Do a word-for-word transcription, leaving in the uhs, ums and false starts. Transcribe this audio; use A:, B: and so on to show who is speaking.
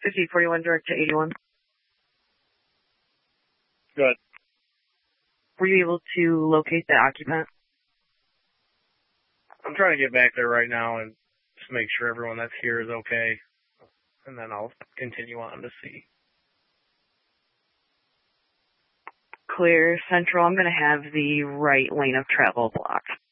A: fifty forty-one direct to eighty-one.
B: Good.
A: Were you able to locate the occupant?
B: I'm trying to get back there right now and just make sure everyone that's here is okay. And then I'll continue on to see.
A: Clear Central. I'm going to have the right lane of travel blocked.